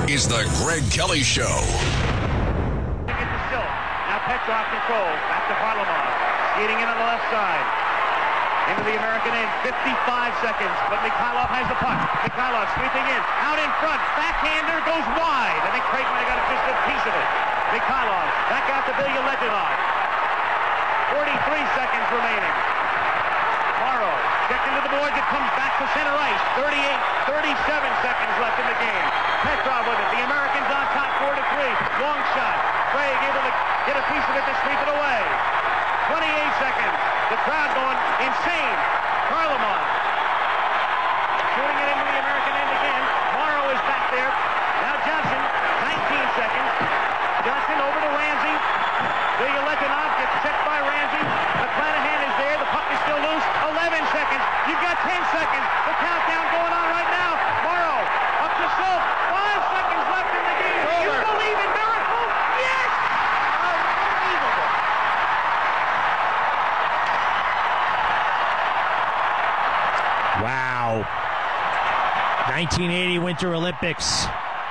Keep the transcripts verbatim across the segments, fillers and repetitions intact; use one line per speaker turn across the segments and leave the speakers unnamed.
is the Greg Kelly Show.
Get to Silk. Now Petrov controls. Back to Varlamov. Skating in on the left side. Into the American end. fifty-five seconds. But Mikhailov has the puck. Mikhailov sweeping in. Out in front. Backhander goes wide. I think Craig might have got just a piece of it. Mikhailov back out to Ilya Ledinov. forty-three seconds remaining. Morrow checked into the boards. It comes back to center ice. thirty-eight, thirty-seven seconds left in the game. Petrov with it. The Americans on top, four to three. Long shot. Craig able to get a piece of it to sweep it away. twenty-eight seconds. The crowd going insane. Varlamov shooting it into the American end again. Morrow is back there. Now Johnson, nineteen seconds. Johnson over to Ramsey. Ilya Ledinov gets checked by Ramsey. McClanahan is there. The puck is still loose. eleven seconds. You've got ten seconds. The countdown going on right now. Morrow up to Silk. Five seconds left in the game. Do you believe in miracles? Yes! Unbelievable.
Wow. nineteen eighty Winter Olympics.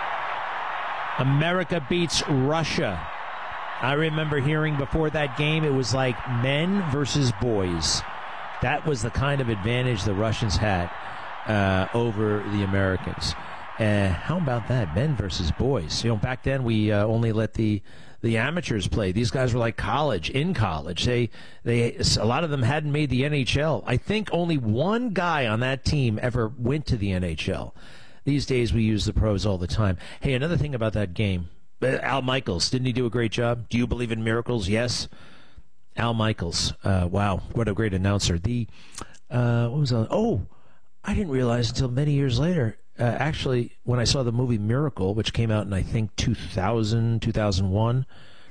America beats Russia. I remember hearing before that game it was like men versus boys. That was the kind of advantage the Russians had uh, over the Americans. Uh, how about that, men versus boys? You know, back then we uh, only let the the amateurs play. These guys were like college, in college. They they a lot of them hadn't made the N H L. I think only one guy on that team ever went to the N H L. These days we use the pros all the time. Hey, another thing about that game. Al Michaels, didn't he do a great job? Do you believe in miracles? Yes. Al Michaels, uh, wow, what a great announcer. The uh, what was that? Oh, I didn't realize until many years later. Uh, actually, when I saw the movie Miracle, which came out in I think two thousand, two thousand one,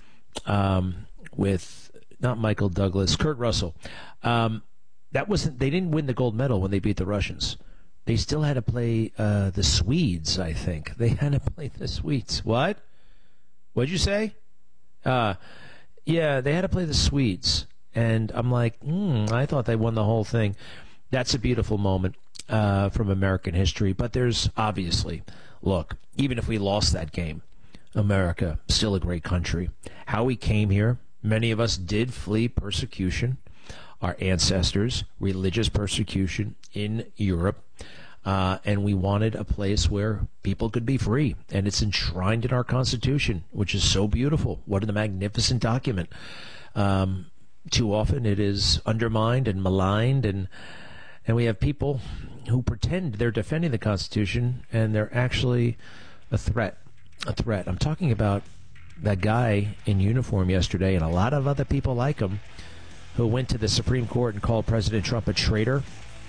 um, with not Michael Douglas, Kurt Russell. Um, that wasn't. They didn't win the gold medal when they beat the Russians. They still had to play uh, the Swedes. I think they had to play the Swedes. What? What'd you say? Uh, yeah, they had to play the Swedes. And I'm like, hmm, I thought they won the whole thing. That's a beautiful moment uh, from American history. But there's obviously, look, even if we lost that game, America, still a great country. How we came here, many of us did flee persecution. Our ancestors, religious persecution in Europe. Uh, and we wanted a place where people could be free. And it's enshrined in our Constitution, which is so beautiful. What a magnificent document. Um, too often it is undermined and maligned. And, and we have people who pretend they're defending the Constitution, and they're actually a threat. A threat. I'm talking about that guy in uniform yesterday, and a lot of other people like him, who went to the Supreme Court and called President Trump a traitor.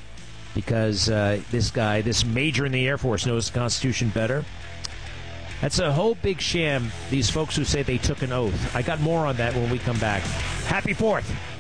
Because uh, this guy, this major in the Air Force, knows the Constitution better. That's a whole big sham, these folks who say they took an oath. I got more on that when we come back. Happy fourth.